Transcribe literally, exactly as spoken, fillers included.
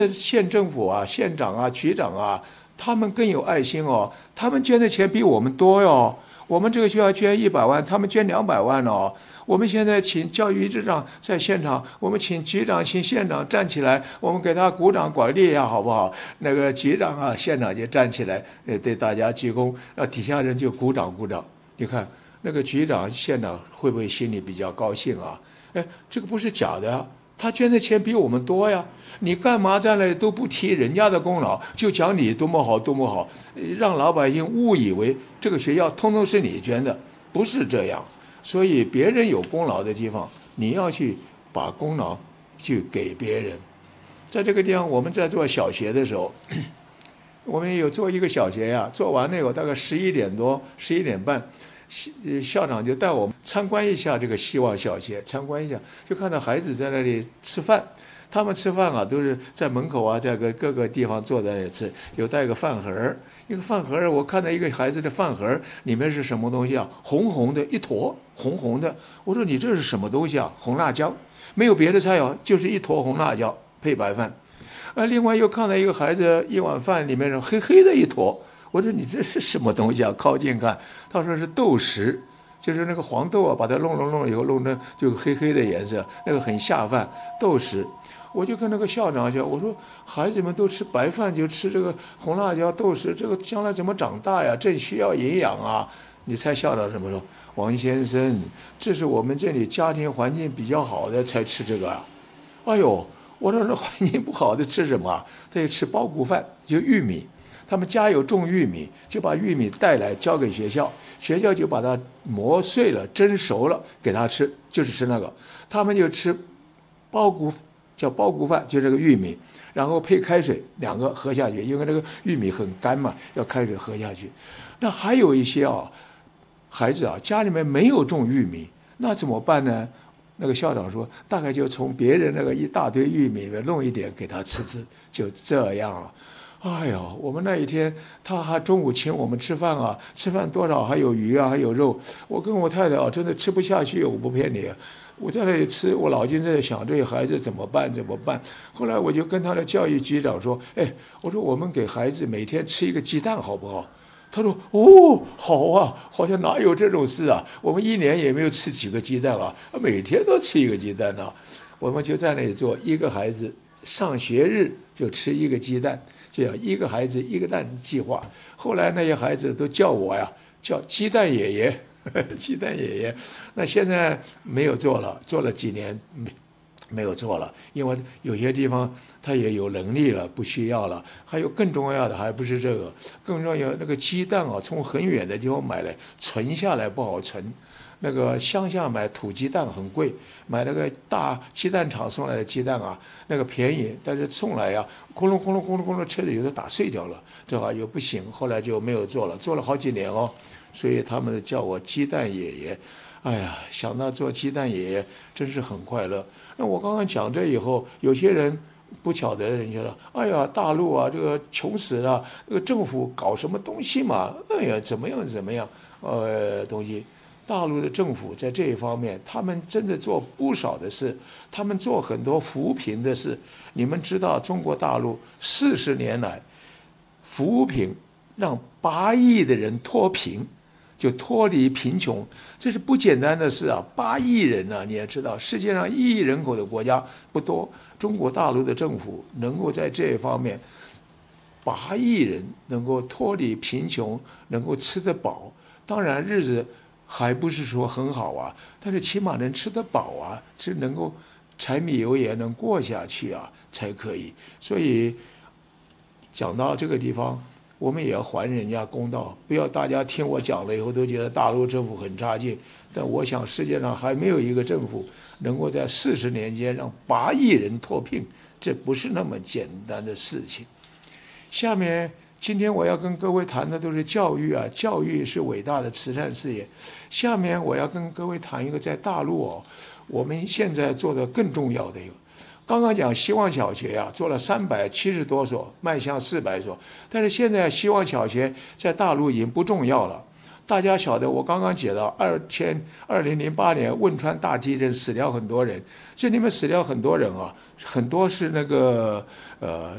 县政府啊、县长啊、局长啊，他们更有爱心哦，他们捐的钱比我们多哟。我们这个学校捐一百万，他们捐两百万哦。我们现在请教育局长在现场，我们请局长、请县长站起来，我们给他鼓掌鼓励一下，好不好？那个局长啊、县长就站起来，呃，对大家鞠躬，那底下人就鼓掌鼓掌。你看那个局长、县长会不会心里比较高兴啊？哎，这个不是假的啊。他捐的钱比我们多呀，你干嘛在那里都不提人家的功劳，就讲你多么好多么好，让老百姓误以为这个学校通通是你捐的，不是这样。所以别人有功劳的地方，你要去把功劳去给别人。在这个地方，我们在做小学的时候，我们有做一个小学呀，做完了以后大概十一点多、十一点半。校长就带我们参观一下这个希望小学，参观一下，就看到孩子在那里吃饭。他们吃饭啊，都是在门口啊，在各各个地方坐在那里吃，有带个饭盒，一个饭盒，我看到一个孩子的饭盒里面是什么东西啊？红红的一坨，红红的。我说你这是什么东西啊？红辣椒，没有别的菜哦，就是一坨红辣椒配白饭。啊，另外又看到一个孩子一碗饭里面是黑黑的一坨。我说你这是什么东西啊？靠近看，他说是豆豉，就是那个黄豆啊，把它弄弄弄以后弄成就黑黑的颜色，那个很下饭。豆豉，我就跟那个校长讲，我说孩子们都吃白饭，就吃这个红辣椒豆豉，这个将来怎么长大呀？正需要营养啊！你猜校长怎么说？王先生，这是我们这里家庭环境比较好的才吃这个啊。哎呦，我说这环境不好的吃什么？他就吃包谷饭，就玉米。他们家有种玉米，就把玉米带来交给学校，学校就把它磨碎了、蒸熟了给他吃，就是吃那个。他们就吃包谷，叫包谷饭，就这个玉米，然后配开水，两个喝下去，因为这个玉米很干嘛，要开水喝下去。那还有一些啊，孩子啊，家里面没有种玉米，那怎么办呢？那个校长说，大概就从别人那个一大堆玉米里面弄一点给他吃吃，就这样了。哎呦，我们那一天他还中午请我们吃饭啊，吃饭多少还有鱼啊，还有肉。我跟我太太啊，真的吃不下去，我不骗你。我在那里吃，我老经在想这些孩子怎么办怎么办。后来我就跟他的教育局长说，哎，我说我们给孩子每天吃一个鸡蛋好不好？他说哦，好啊，好像哪有这种事啊？我们一年也没有吃几个鸡蛋啊，每天都吃一个鸡蛋啊。我们就在那里做，一个孩子上学日就吃一个鸡蛋。这样一个孩子一个蛋计划，后来那些孩子都叫我呀，叫鸡蛋爷爷，鸡蛋爷爷。那现在没有做了，做了几年没没有做了，因为有些地方他也有能力了，不需要了。还有更重要的，还不是这个，更重要那个鸡蛋啊，从很远的地方买来，存下来不好存。那个乡下买土鸡蛋很贵，买那个大鸡蛋厂送来的鸡蛋啊，那个便宜，但是送来呀、啊，咕隆咕隆咕隆咕隆，车子有的打碎掉了，这话又不行，后来就没有做了，做了好几年哦，所以他们叫我鸡蛋爷爷。哎呀，想到做鸡蛋爷爷真是很快乐。那我刚刚讲这以后，有些人不晓得的人就说：“哎呀，大陆啊，这个穷死了，这个政府搞什么东西嘛？哎呀，怎么样怎么样？呃，东西。”大陆的政府在这一方面，他们真的做不少的事，他们做很多扶贫的事。你们知道，中国大陆四十年来扶贫让八亿的人脱贫，就脱离贫穷，这是不简单的事啊！八亿人啊，你也知道，世界上一亿人口的国家不多，中国大陆的政府能够在这一方面，八亿人能够脱离贫穷，能够吃得饱，当然日子还不是说很好啊，但是起码能吃得饱啊，是能够柴米油盐能过下去啊，才可以。所以讲到这个地方，我们也要还人家公道，不要大家听我讲了以后都觉得大陆政府很差劲。但我想世界上还没有一个政府能够在四十年间让八亿人脱贫，这不是那么简单的事情。下面今天我要跟各位谈的都是教育啊，教育是伟大的慈善事业。下面我要跟各位谈一个在大陆哦，我们现在做的更重要的一个。刚刚讲希望小学啊，做了三百七十多所，迈向四百所，但是现在希望小学在大陆已经不重要了。大家晓得，我刚刚解到二千二零零八年汶川大地震死掉很多人，这里面死掉很多人啊，很多是那个呃